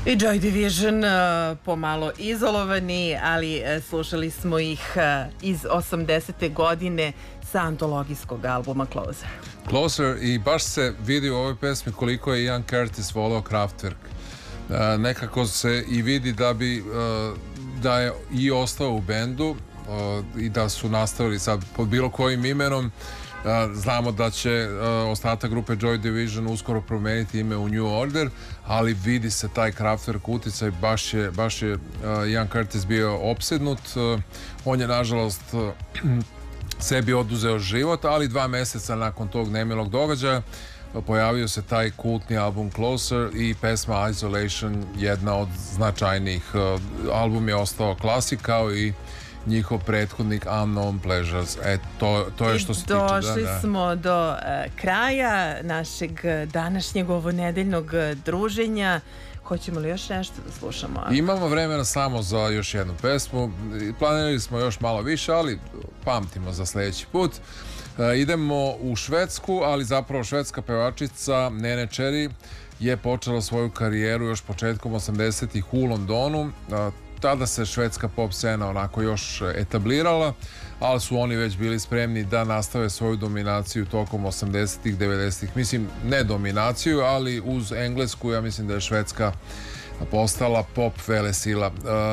I Joy Division pomalo izolovani, ali slušali smo ih iz 80. godine sa antologijskog albuma Closer. Closer, i baš se vidi u ovoj pesmi koliko je Ian Curtis voleo Kraftwerk. Nekako se i vidi da je i ostao u bendu i da su nastavili sad pod bilo kojim imenom. Znamo da će ostatak grupe Joy Division uskoro promeniti ime u New Order, ali vidi se taj Kraftwerk uticaj, baš je Ian Curtis bio opsednut. On je nažalost sebi oduzeo život, ali 2 meseca nakon tog nemilog događaja pojavio se taj kultni album Closer i pesma Isolation, jedna od značajnijih. Album je ostao klasik kao i njihov prethodnik Unknown Pleasures. To je što se tiče. Došli smo do kraja našeg današnjeg ovonedeljnog druženja. Hoćemo li još nešto da slušamo? Imamo vremena samo za još jednu pesmu. Planirali smo još malo više, ali pamtimo za sljedeći put. Idemo u Švedsku, ali zapravo švedska pevačica Nene Cherry je počela svoju karijeru još početkom 80-ih u Londonu. Tada se švedska pop scena onako još etablirala, ali su oni već bili spremni da nastave svoju dominaciju tokom 80-ih, 90-ih. Mislim, ne dominaciju, ali uz Englesku ja mislim da je Švedska postala pop velesila.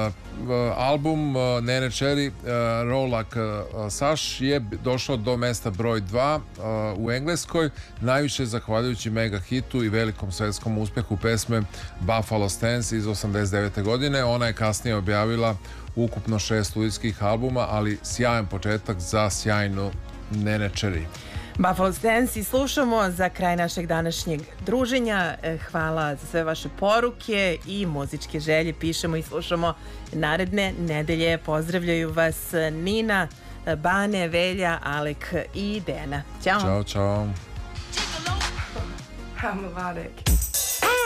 Album Nene Cherry Roll Like Sash je došao do mesta broj 2 u Engleskoj, najviše zahvaljujući mega hitu i velikom svetskom uspehu pesme Buffalo Stance iz 89. godine. Ona je kasnije objavila ukupno 6 studijskih albuma, ali sjajan početak za sjajnu Nene Cherry. Buffalo Stance i slušamo za kraj našeg današnjeg druženja. Hvala za sve vaše poruke i muzičke želje. Pišemo i slušamo naredne nedelje. Pozdravljaju vas Nina, Bane, Velja, Alek i Dena. Ćao. Ćao, čao. I'm melodic.